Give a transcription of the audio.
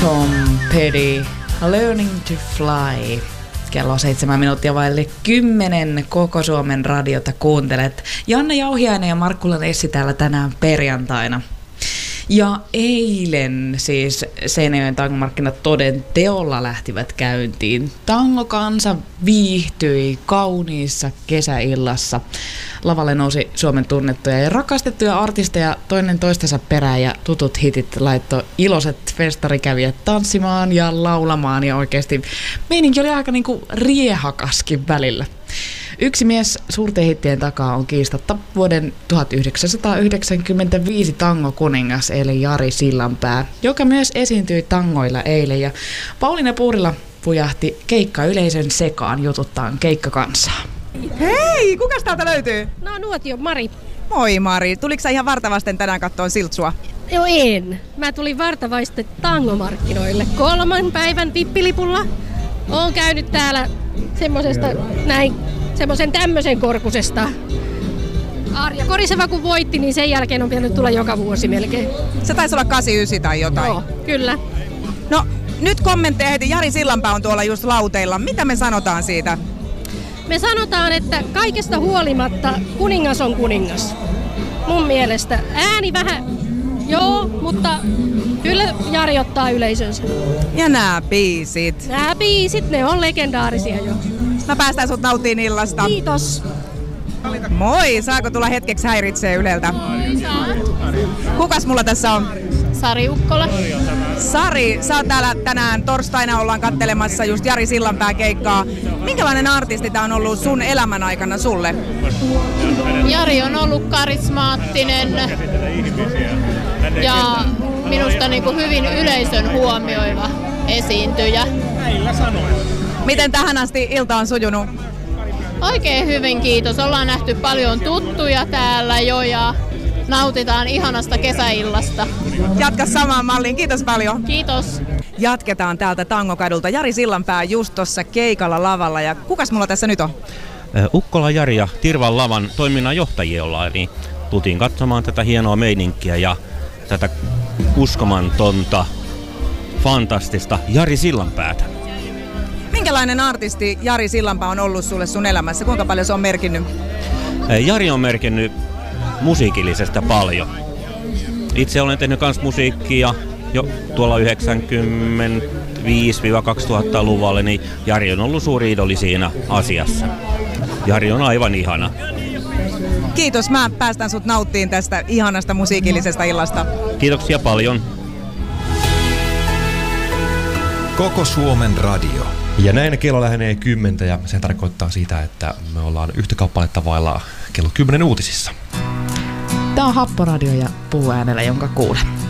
Tom Petty, Learning to Fly. Kello 7 minuuttia vaille 10 Koko Suomen radiota kuuntelet. Janne Jauhiainen ja Markkulan Essi täällä tänään perjantaina. Ja eilen siis Seinäjoen tangomarkkinat toden teolla lähtivät käyntiin. Tangokansa viihtyi kauniissa kesäillassa. Lavalle nousi Suomen tunnettuja ja rakastettuja artisteja toinen toistensa perään ja tutut hitit laittoi iloiset festarikävijät tanssimaan ja laulamaan ja oikeasti meininki oli aika niinku riehakaskin välillä. Yksi mies suurten hittien takaa on kiistatta vuoden 1995 tangokuningas eli Jari Sillanpää, joka myös esiintyi tangoilla eilen ja Pauliina Puurila pujahti keikkayleisön sekaan jututtaan keikkakansaa. Hei, kukas täältä löytyy? No Nuotio, Mari. Moi Mari, tuliko sä ihan vartavasten tänään kattoon Siltsua? Joo en. Mä tulin vartavasten tangomarkkinoille 3 päivän vippilipulla. Oon käynyt täällä semmoisen tämmöisen korkusesta. Arja Koriseva kun voitti, niin sen jälkeen on pitänyt tulla joka vuosi melkein. Se taisi olla 89 tai jotain. Joo, kyllä. No, nyt kommentteja heti. Jari Sillanpää on tuolla just lauteilla. Mitä me sanotaan siitä? Me sanotaan, että kaikesta huolimatta kuningas on kuningas. Mun mielestä. Ääni vähän, joo, mutta kyllä Jari ottaa yleisönsä. Ja nämä biisit. Nämä biisit, ne on legendaarisia jo. Mä päästään sut nauttiin illasta. Kiitos. Moi, saako tulla hetkeksi häiritsee Yleltä? Kukas mulla tässä on? Sari Ukkola. Sari, sä oot täällä tänään torstaina, ollaan kattelemassa just Jari Sillanpään keikkaa. Minkälainen artisti tää on ollut sun elämän aikana sulle? Jari on ollut karismaattinen ja minusta niinku hyvin yleisön huomioiva esiintyjä. Miten tähän asti ilta on sujunut? Oikein hyvin, kiitos. Ollaan nähty paljon tuttuja täällä jo ja nautitaan ihanasta kesäillasta. Jatka samaan malliin, kiitos paljon. Kiitos. Jatketaan täältä Tangokadulta. Jari Sillanpää just tuossa keikalla lavalla. Ja kukas mulla tässä nyt on? Ukkola Jari ja Tirvan lavan toiminnanjohtajia ollaan. Eli tultiin katsomaan tätä hienoa meininkiä ja tätä uskomatonta, fantastista Jari Sillanpäätä. Minkälainen artisti Jari Sillanpää on ollut sulle sun elämässä? Kuinka paljon se on merkinnyt? Jari on merkinnyt musiikillisesta paljon. Itse olen tehnyt kans musiikkia jo tuolla 95-2000-luvulla, niin Jari on ollut suuri idoli siinä asiassa. Jari on aivan ihana. Kiitos, mä päästän sut nauttiin tästä ihanasta musiikillisesta illasta. Kiitoksia paljon. Koko Suomen radio. Ja näin kello lähenee 10 ja se tarkoittaa sitä, että me ollaan yhtä kappaletta vailla kello 10 uutisissa. Tää on Happoradio ja Puuäänellä, jonka kuulet.